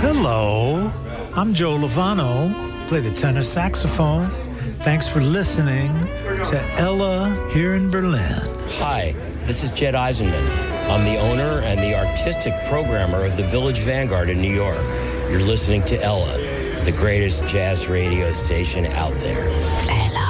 Hello, I'm Joe Lovano, play the tenor saxophone. Thanks for listening to Ella here in Berlin. Hi, this is Jed Eisenman. I'm the owner and the artistic programmer of the Village Vanguard in New York. You're listening to Ella, the greatest jazz radio station out there. Ella.